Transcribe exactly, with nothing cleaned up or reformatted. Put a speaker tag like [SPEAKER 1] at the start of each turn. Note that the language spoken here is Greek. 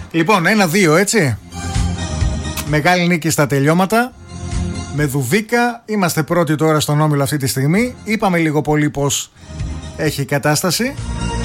[SPEAKER 1] Λοιπόν, ένα-δύο έτσι. Μεγάλη νίκη στα τελειώματα. Με Δουβίκα. Είμαστε πρώτοι τώρα στον όμιλο αυτή τη στιγμή. Είπαμε λίγο πολύ πως έχει η κατάσταση.